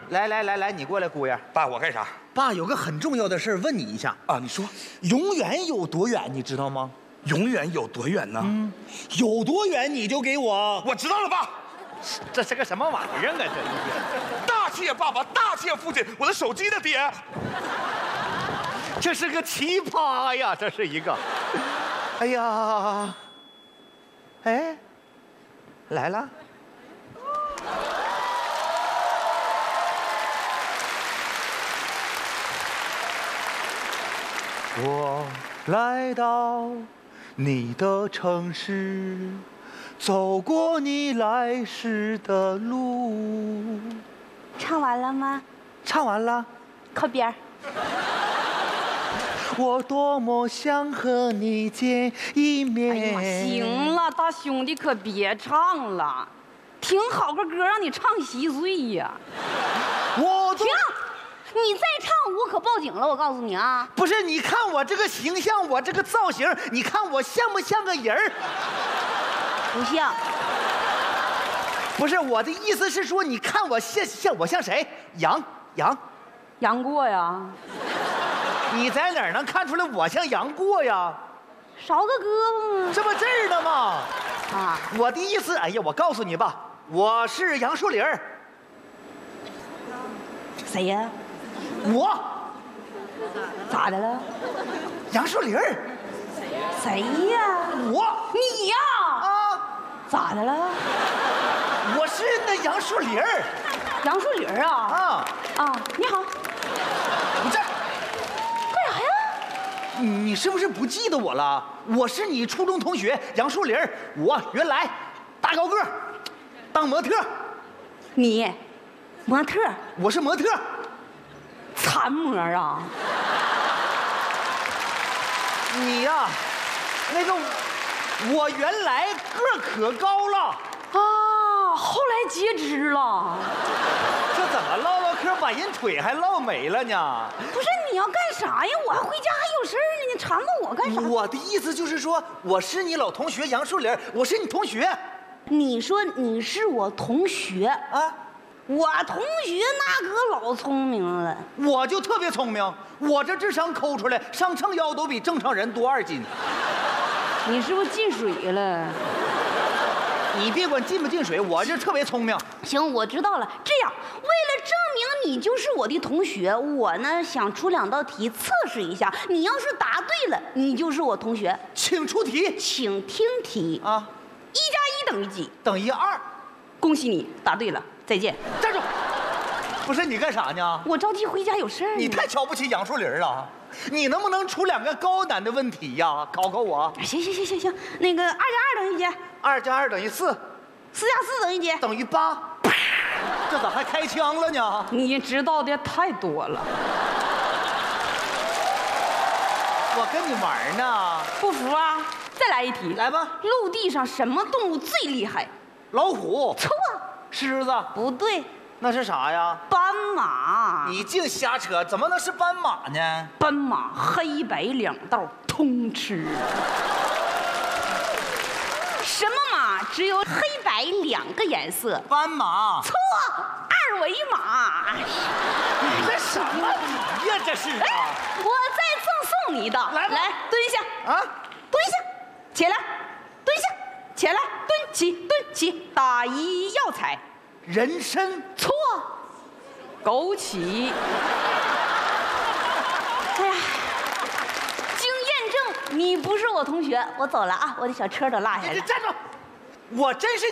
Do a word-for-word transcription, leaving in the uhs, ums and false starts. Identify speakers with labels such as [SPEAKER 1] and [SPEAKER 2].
[SPEAKER 1] 来来来来，你过来，姑爷。
[SPEAKER 2] 爸，我干啥？
[SPEAKER 1] 爸有个很重要的事儿问你一下
[SPEAKER 2] 啊，你说，
[SPEAKER 1] 永远有多远，你知道吗？
[SPEAKER 2] 永远有多远呢？
[SPEAKER 1] 嗯，有多远你就给我。
[SPEAKER 2] 我知道了，爸。
[SPEAKER 1] 这是个什么玩意儿啊？这是。
[SPEAKER 2] 大谢爸爸，大谢父亲，我的手机的爹。
[SPEAKER 1] 这是个奇葩呀，这是一个。哎呀，哎，来了。我来到你的城市，走过你来时的路。
[SPEAKER 3] 唱完了吗？
[SPEAKER 1] 唱完了。
[SPEAKER 3] 靠边儿。
[SPEAKER 1] 我多么想和你见一面。
[SPEAKER 3] 哎呀妈，行了，大兄弟可别唱了，挺好个歌，让你唱稀碎呀！
[SPEAKER 1] 我
[SPEAKER 3] 停，你再唱我可报警了，我告诉你啊！
[SPEAKER 1] 不是，你看我这个形象，我这个造型，你看我像不像个人儿？
[SPEAKER 3] 不像。
[SPEAKER 1] 不是，我的意思是说，你看我像像我像谁？杨杨
[SPEAKER 3] 杨过呀。
[SPEAKER 1] 你在哪儿能看出来我像杨过呀？
[SPEAKER 3] 少个胳膊吗？
[SPEAKER 1] 这不这儿呢吗？
[SPEAKER 3] 啊，
[SPEAKER 1] 我的意思，哎呀，我告诉你吧，我是杨树林儿。
[SPEAKER 3] 谁呀？
[SPEAKER 1] 我。
[SPEAKER 3] 咋的了？
[SPEAKER 1] 杨树林儿。
[SPEAKER 3] 谁呀？
[SPEAKER 1] 我。
[SPEAKER 3] 你呀？
[SPEAKER 1] 啊。
[SPEAKER 3] 咋的了？
[SPEAKER 1] 我是那杨树林儿。
[SPEAKER 3] 杨树林儿啊？
[SPEAKER 1] 啊
[SPEAKER 3] 啊，你好。
[SPEAKER 1] 你这。
[SPEAKER 3] 干啥呀？
[SPEAKER 1] 你是不是不记得我了？我是你初中同学杨树林。我原来大高个，当模特。
[SPEAKER 3] 你，模特？
[SPEAKER 1] 我是模特。
[SPEAKER 3] 残模啊！
[SPEAKER 1] 你呀、啊，那个，我原来个可高了
[SPEAKER 3] 啊，后来截肢了。
[SPEAKER 1] 这怎么唠唠嗑把人腿还唠没了呢？
[SPEAKER 3] 不是，你要干啥呀？我还回家还有事儿呢，你缠着我干啥？
[SPEAKER 1] 我的意思就是说，我是你老同学杨树林，我是你同学。
[SPEAKER 3] 你说你是我同学
[SPEAKER 1] 啊？
[SPEAKER 3] 我同学那可老聪明了。
[SPEAKER 1] 我就特别聪明，我这智商抠出来，上秤腰都比正常人多二斤。
[SPEAKER 3] 你是不是进水了？
[SPEAKER 1] 你别管进不进水，我这特别聪明。
[SPEAKER 3] 行，我知道了。这样，为了证明你就是我的同学，我呢想出两道题测试一下。你要是答对了，你就是我同学。
[SPEAKER 1] 请出题。
[SPEAKER 3] 请听题
[SPEAKER 1] 啊！
[SPEAKER 3] 一加一等于几？
[SPEAKER 1] 等于二。
[SPEAKER 3] 恭喜你答对了，再见。
[SPEAKER 1] 站住！不是你干啥呢？
[SPEAKER 3] 我着急回家有事儿。
[SPEAKER 1] 你太瞧不起杨树林了。你能不能出两个高难的问题呀？考考我。
[SPEAKER 3] 行行行行行，那个二加二等于几？
[SPEAKER 1] 二加二等于四。
[SPEAKER 3] 四加四等于几？
[SPEAKER 1] 等于八。这咋还开枪了呢？
[SPEAKER 3] 你知道的太多了。
[SPEAKER 1] 我跟你玩呢。
[SPEAKER 3] 不服啊？再来一题。
[SPEAKER 1] 来吧。
[SPEAKER 3] 陆地上什么动物最厉害？
[SPEAKER 1] 老虎。
[SPEAKER 3] 错。
[SPEAKER 1] 狮子。
[SPEAKER 3] 不对。
[SPEAKER 1] 那是啥呀？
[SPEAKER 3] 斑马。
[SPEAKER 1] 你净瞎扯，怎么能是斑马呢？
[SPEAKER 3] 斑马黑白两道通吃。什么马只有黑白两个颜色？
[SPEAKER 1] 斑马。
[SPEAKER 3] 错，二维码。
[SPEAKER 1] 这什么题呀？这是啊！
[SPEAKER 3] 哎，我再赠送你一道。
[SPEAKER 1] 来
[SPEAKER 3] 来，蹲下。
[SPEAKER 1] 啊，
[SPEAKER 3] 蹲下，起来，蹲下，起来，蹲起，蹲起，打一药材。
[SPEAKER 1] 人参。
[SPEAKER 3] 错，枸杞。哎呀，经验证你不是我同学，我走了啊，我的小车都落下了。
[SPEAKER 1] 站住！我真是。